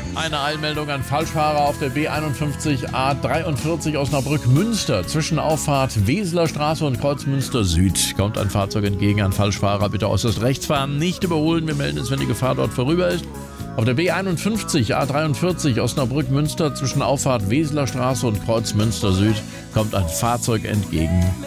Eine Eilmeldung an Falschfahrer auf der B51 A43 Osnabrück-Münster. Zwischen Auffahrt Weseler Straße und Kreuz Münster Süd kommt ein Fahrzeug entgegen. An Falschfahrer bitte äußerst rechts fahren, nicht überholen. Wir melden es, wenn die Gefahr dort vorüber ist. Auf der B51 A43 Osnabrück-Münster zwischen Auffahrt Weseler Straße und Kreuz Münster Süd kommt ein Fahrzeug entgegen.